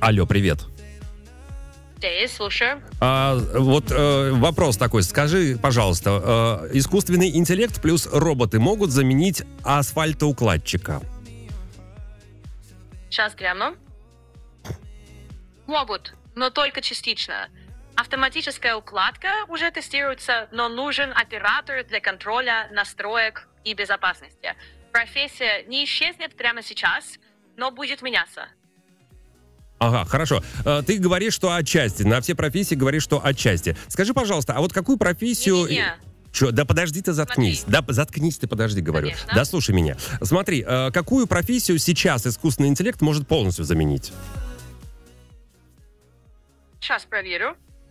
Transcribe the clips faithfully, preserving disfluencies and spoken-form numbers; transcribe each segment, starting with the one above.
Алло, привет. Да, слушаю. А, вот э, вопрос такой. Скажи, пожалуйста, э, искусственный интеллект плюс роботы могут заменить асфальтоукладчика? Сейчас гляну. Могут, но только частично. Автоматическая укладка уже тестируется, но нужен оператор для контроля настроек и безопасности. Профессия не исчезнет прямо сейчас, но будет меняться. Ага, хорошо. Э, Ты говоришь, что отчасти. На все профессии говоришь, что отчасти. Скажи, пожалуйста, а вот какую профессию... Не-не-не. Чё? Да подожди ты, заткнись. Смотри. Да, заткнись ты, подожди, говорю. Конечно. Да, слушай меня. Смотри, э, какую профессию сейчас искусственный интеллект может полностью заменить? Сейчас проверю.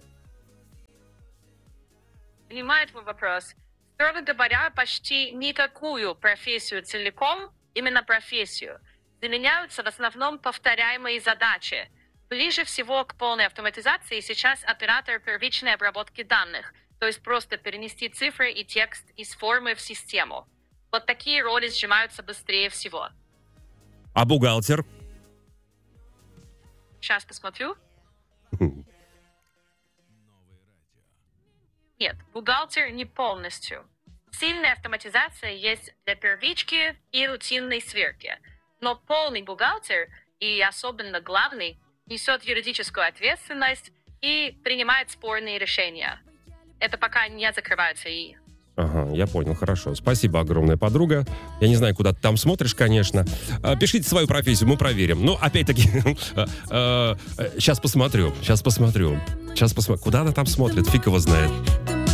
Понимаю твой вопрос. Строго говоря, почти никакую профессию целиком, именно профессию, заменяются в основном повторяемые задачи. Ближе всего к полной автоматизации сейчас оператор первичной обработки данных, то есть просто перенести цифры и текст из формы в систему. Вот такие роли сжимаются быстрее всего. А бухгалтер? Сейчас посмотрю. Нет, бухгалтер не полностью. Сильная автоматизация есть для первички и рутинной сверки. Но полный бухгалтер, и особенно главный, несет юридическую ответственность и принимает спорные решения. Это пока не закрывается и... Ага, я понял, хорошо. Спасибо огромное, подруга. Я не знаю, куда ты там смотришь, конечно. А, Пишите свою профессию, мы проверим. Ну, опять-таки, сейчас посмотрю, сейчас посмотрю. Сейчас посмотрю. Куда она там смотрит, фиг его знает.